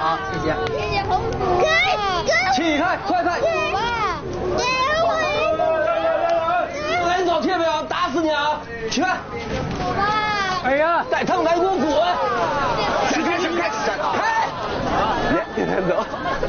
啊，谢谢。 谢谢红薯。 起开，快开！ 爸，给我。 赶紧找铁表，打死你啊！起来！ 爸。 哎呀，再烫来给我滚！开！别走。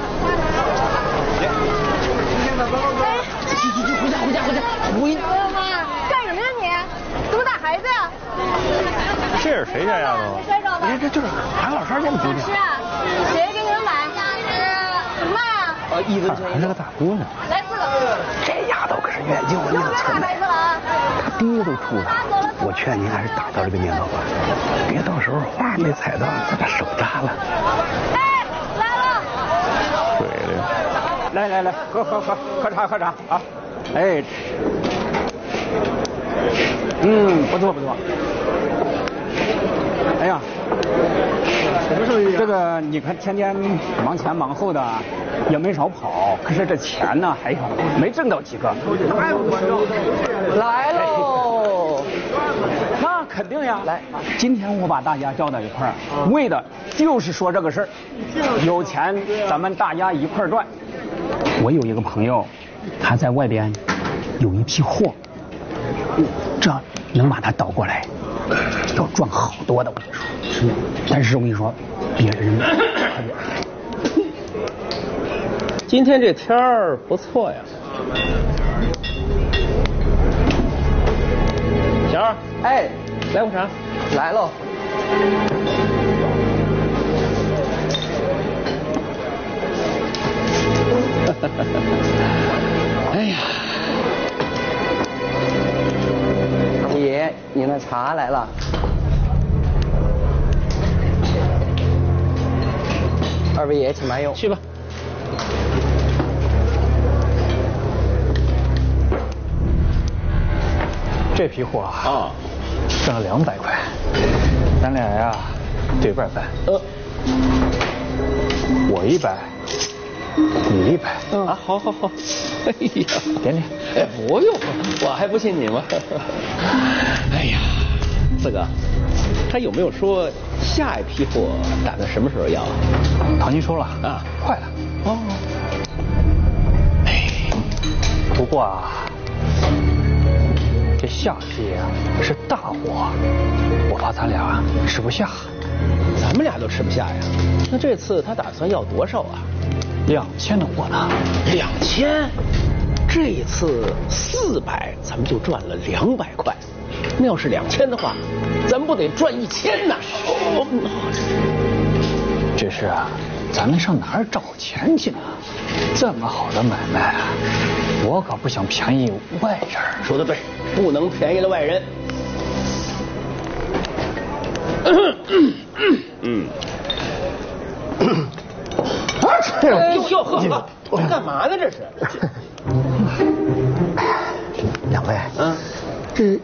去，回家！ 妈，干什么呀你？怎么打孩子呀？ 这是谁家丫头？ 哎，这就是韩老师家的姑娘。 是啊，谁给你们买？怎么卖啊 ？1分钱。 还是个大姑娘。 来4个。 这丫头可是远近闻名的存在。她爹都出了，我劝您还是打到这个年头吧，别到时候花没踩到，再把手扎了。 哎，来了。 水的。 来，喝茶啊！哎，不错。哎呀，什么生意？这个你看天天忙前忙后的，也没少跑，可是这钱呢，哎呦，没挣到几个。 来喽！ 那肯定呀。 来， 今天我把大家叫到一块儿，为的就是说这个事儿。有钱咱们大家一块儿赚。我有一个朋友，他在外边有一批货，这能把它倒过来，要赚好多的。我跟你说，但是我跟你说，别人今天这天儿不错呀。小二， 哎， 来壶茶。 来喽。 哎呀， 二爷，你那茶来了。二位爷，请慢用。 去吧。 这批货啊，挣了200块，咱俩呀对半分。我100，你100。 啊，好。哎呀， 点。 哎，不用，我还不信你吗？哎呀，四哥，他有没有说下一批货打算什么时候要啊？ 唐您说了啊， 快了。 哦。 哎，不过啊，这下批是大货，我怕咱俩吃不下。 咱们俩都吃不下呀。那这次他打算要多少啊 ？2000的货呢 ？2000？这一次400，咱们就赚了200块。那要是2000的话，咱们不得赚1000呢？ 只是啊，咱们上哪儿找钱去呢？这么好的买卖，我可不想便宜外人。 说得对，不能便宜了外人。哎呦呵，干嘛呢这是？ 两位，这